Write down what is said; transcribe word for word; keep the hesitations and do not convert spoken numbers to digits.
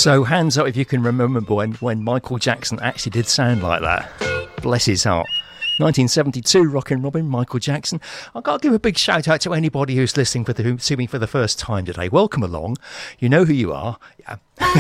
So hands up if you can remember when, when Michael Jackson actually did sound like that. Bless his heart. nineteen seventy-two, Rockin' Robin, Michael Jackson. I've got to give a big shout out to anybody who's listening for the, to me for the first time today. Welcome along. You know who you are. Yeah.